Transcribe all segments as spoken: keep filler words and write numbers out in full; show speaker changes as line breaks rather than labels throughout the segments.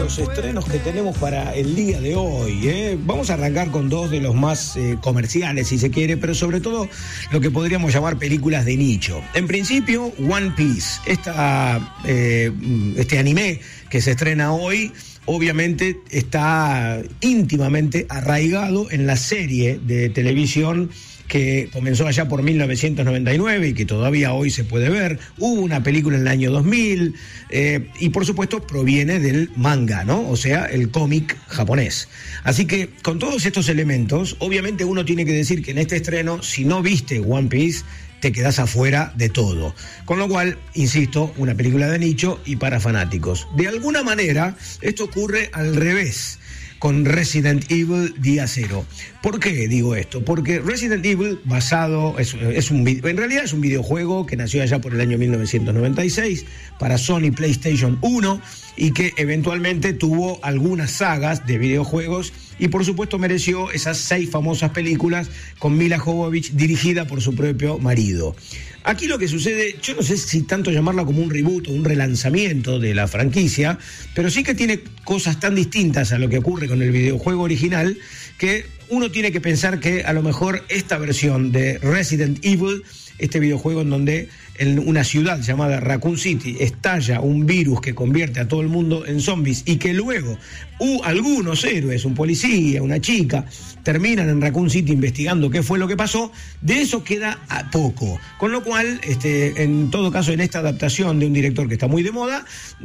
Los estrenos que tenemos para el día de hoy, ¿eh? Vamos a arrancar con dos de los más eh, comerciales, si se quiere, pero sobre todo lo que podríamos llamar películas de nicho. En principio, One Piece, esta, eh, este anime que se estrena hoy, obviamente está íntimamente arraigado en la serie de televisión que comenzó allá por mil novecientos noventa y nueve y que todavía hoy se puede ver. Hubo una película en el año dos mil eh, y por supuesto proviene del manga, ¿no? O sea, el cómic japonés. Así que con todos estos elementos, obviamente uno tiene que decir que en este estreno, si no viste One Piece, te quedás afuera de todo. Con lo cual, insisto, una película de nicho y para fanáticos. De alguna manera, esto ocurre al revés con Resident Evil Día Cero. ¿Por qué digo esto? Porque Resident Evil, basado, es, es un, en realidad es un videojuego que nació allá por el año mil novecientos noventa y seis para Sony PlayStation uno y que eventualmente tuvo algunas sagas de videojuegos y por supuesto mereció esas seis famosas películas con Mila Jovovich dirigida por su propio marido. Aquí lo que sucede, yo no sé si tanto llamarla como un reboot o un relanzamiento de la franquicia, pero sí que tiene cosas tan distintas a lo que ocurre con el videojuego original que uno tiene que pensar que a lo mejor esta versión de Resident Evil, este videojuego en donde en una ciudad llamada Raccoon City estalla un virus que convierte a todo el mundo en zombies y que luego uh, algunos héroes, un policía, una chica, terminan en Raccoon City investigando qué fue lo que pasó, de eso queda a poco. Con lo cual, este, en todo caso, en esta adaptación de un director que está muy de moda,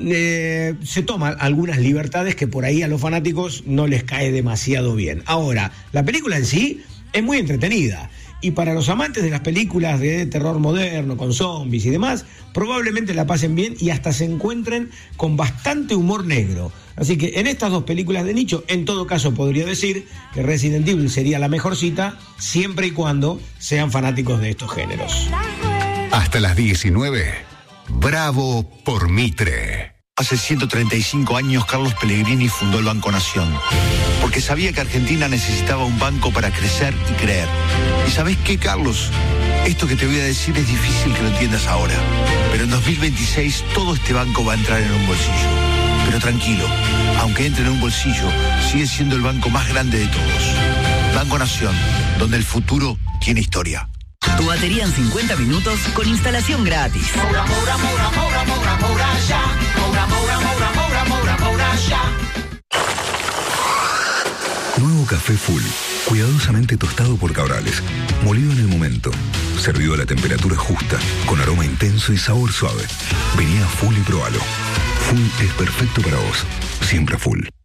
eh, se toman algunas libertades que por ahí a los fanáticos no les cae demasiado bien. Ahora, la película en sí es muy entretenida. Y para los amantes de las películas de terror moderno, con zombies y demás, probablemente la pasen bien y hasta se encuentren con bastante humor negro. Así que en estas dos películas de nicho, en todo caso podría decir que Resident Evil sería la mejor cita, siempre y cuando sean fanáticos de estos géneros.
Hasta las diecinueve, Bravo por Mitre.
Hace ciento treinta y cinco años Carlos Pellegrini fundó el Banco Nación, porque sabía que Argentina necesitaba un banco para crecer y creer. ¿Y sabés qué, Carlos? Esto que te voy a decir es difícil que lo entiendas ahora, pero en dos mil veintiséis todo este banco va a entrar en un bolsillo. Pero tranquilo, aunque entre en un bolsillo, sigue siendo el banco más grande de todos. Banco Nación, donde el futuro tiene historia.
Tu batería en cincuenta minutos con instalación gratis.
Moura, Moura, Moura, Moura, Moura, Moura, ya. Moura, Moura, Moura, Moura, Moura, Moura, ya.
Nuevo café Full, cuidadosamente tostado por Cabrales, molido en el momento, servido a la temperatura justa, con aroma intenso y sabor suave. Vení a Full y probalo. Full es perfecto para vos, siempre Full.